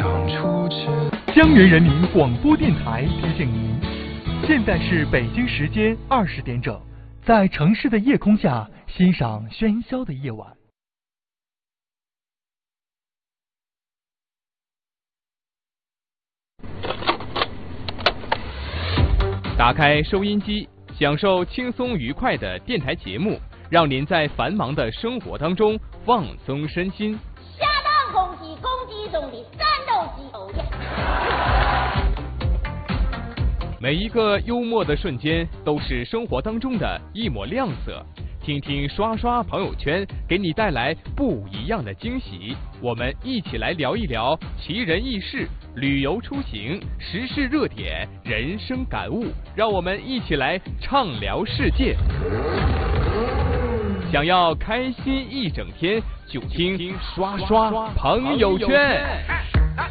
江源人民广播电台提醒您，现在是北京时间20点整，在城市的夜空下欣赏喧嚣的夜晚。 打开收音机，享受轻松愉快的电台节目，让您在繁忙的生活当中放松身心。 下当空气攻击中的战斗机，哦耶！ 每一个幽默的瞬间都是生活当中的一抹亮色。听听刷刷朋友圈，给你带来不一样的惊喜。我们一起来聊一聊奇人异事、旅游出行、时事热点、人生感悟，让我们一起来畅聊世界。想要开心一整天，就听刷刷朋友圈。